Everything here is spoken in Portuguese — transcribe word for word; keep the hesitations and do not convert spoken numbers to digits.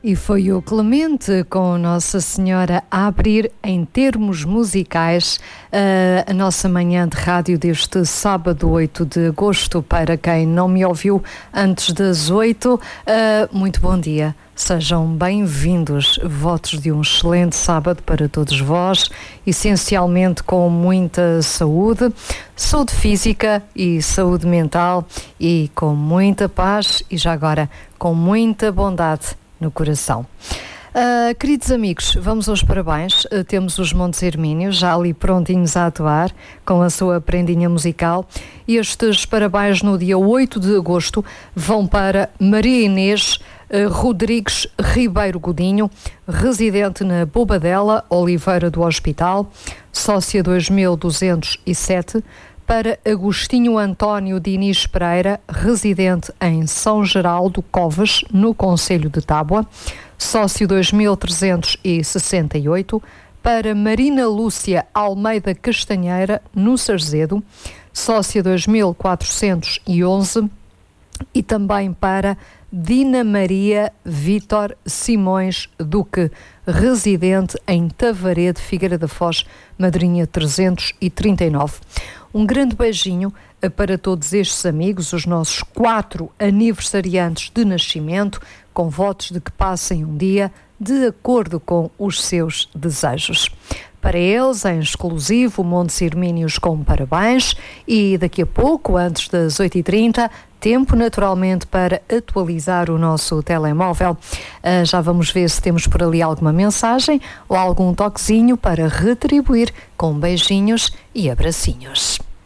E foi o Clemente com Nossa Senhora a abrir em termos musicais uh, a nossa manhã de rádio deste sábado oito de agosto. Para quem não me ouviu antes das oito, uh, muito bom dia. Sejam bem-vindos. Votos de um excelente sábado para todos vós, essencialmente com muita saúde, saúde física e saúde mental, e com muita paz e já agora com muita bondade no coração. Uh, queridos amigos, vamos aos parabéns. Uh, temos os Montes Hermínios já ali prontinhos a atuar com a sua prendinha musical. Estes parabéns no dia oito de agosto vão para Maria Inês uh, Rodrigues Ribeiro Godinho, residente na Bobadela, Oliveira do Hospital, sócia dois mil duzentos e sete. Para Agostinho António Diniz Pereira, residente em São Geraldo Covas, no concelho de Tábua, sócio dois mil trezentos e sessenta e oito. Para Marina Lúcia Almeida Castanheira, no Sarzedo, sócia dois mil quatrocentos e onze. E também para Dina Maria Vítor Simões Duque, residente em Tavarede, Figueira da Foz, madrinha trezentos e trinta e nove. Um grande beijinho para todos estes amigos, os nossos quatro aniversariantes de nascimento, com votos de que passem um dia de acordo com os seus desejos. Para eles, em exclusivo, Montes Hermínios com parabéns, e daqui a pouco, antes das oito e trinta, tempo naturalmente para atualizar o nosso telemóvel. Uh, já vamos ver se temos por ali alguma mensagem ou algum toquezinho para retribuir com beijinhos e abracinhos.